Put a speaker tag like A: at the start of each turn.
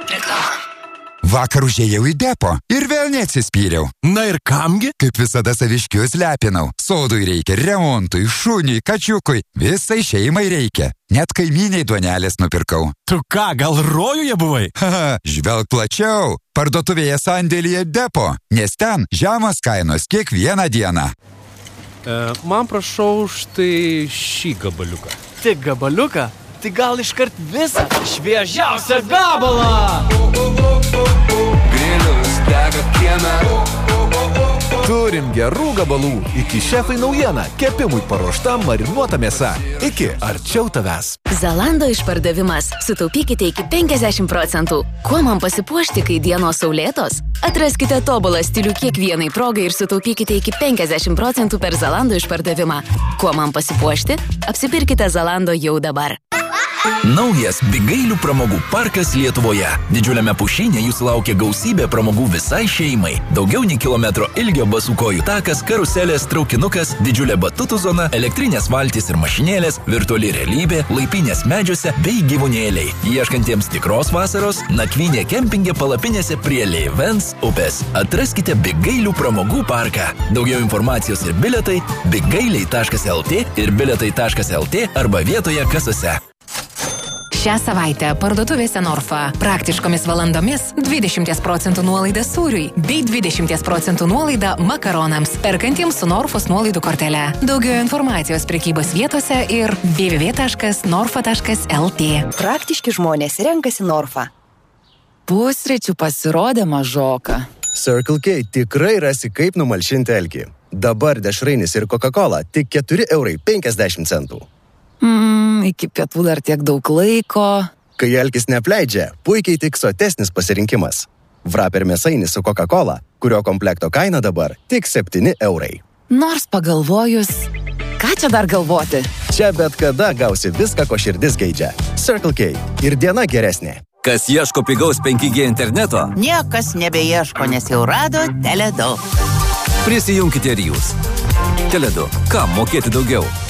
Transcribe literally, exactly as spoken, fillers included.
A: Reklama.
B: Vakar užėjau į depo ir vėl neatsispyriau.
C: Na ir kamgi?
B: Kaip visada saviškius lepinau. Sodui reikia, remontui, šuniui, kačiukui. Visai šeimai reikia. Net kaimyniai duonelės nupirkau.
C: Tu ką, gal rojuje buvai?
B: Haha, žvelg plačiau. Parduotuvėje sandėlyje depo, nes ten žemos kainos kiekvieną dieną.
D: E, man prašau štai šį gabaliuką.
E: Tik gabaliuką? Tai gal iškart visą šviežiausią gabalą!
F: Grilius dega kieme.
G: Turim gerų gabalų. Iki šefai naujiena. Kepimui paruošta marinuota mėsa. Iki arčiau tavęs.
H: Zalando išpardavimas. Sutaupykite iki penkiasdešimt procentų. Kuo man pasipuošti, kai dienos saulėtos? Atraskite tobulą stilių kiekvienai progai ir sutaupykite iki penkiasdešimt procentų per Zalando išpardavimą. Kuo man pasipuošti? Apsipirkite Zalando jau dabar.
I: Naujas Bigailių pramogų parkas Lietuvoje. Didžiuliame pušyne jūsų laukia gausybė pramogų visai šeimai. Daugiau nei kilometro ilgio basų kojų takas, karuselės, traukinukas, didžiulė batutų zona, elektrinės valtys ir mašinėlės, virtuali realybė, laipynės medžiuose bei gyvūnėliai. Ieškantiems tikros vasaros, nakvynė kempinge palapinėse prie Leivens upės. Atraskite Bigailių pramogų parką. Daugiau informacijos ir bilietai bigailiai taškas lt ir bilietai taškas lt arba vietoje kasose.
A: Šią savaitę parduotuvėse Norfa praktiškomis valandomis dvidešimt procentų nuolaida sūriui bei dvidešimt procentų nuolaida makaronams perkantiems su Norfos nuolaidų kortele. Daugiau informacijos prekybos vietose ir w w w taškas norfa taškas lt.
J: Praktiški žmonės renkasi Norfa.
K: Pusryčių pasirodė mažoka.
L: Circle K tikrai rasi kaip numalšinti alkį. Dabar dešrainis ir Coca-Cola tik keturi eurai penkiasdešimt centų.
K: Mm, iki pietų dar tiek daug laiko.
L: Kai alkis neapleidžia, puikiai tik sotesnis pasirinkimas. Wrapper mėsainis su Coca-Cola, kurio komplekto kaina dabar tik septyni eurai.
K: Nors pagalvojus, ką čia dar galvoti?
L: Čia bet kada gausi viską, ko širdis geidžia. Circle K. Ir diena geresnė.
M: Kas ieško pigaus penki G interneto?
N: Niekas nebeieško, nes jau rado Tele du.
M: Prisijunkite ir jūs. Tele du. Kam mokėti daugiau?